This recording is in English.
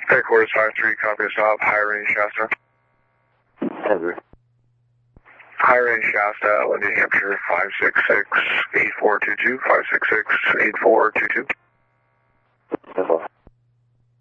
Headquarters 5-3, copy stop, high range Shasta. Heather. High range Shasta, New Hampshire 566-8422, 566-8422. Hello.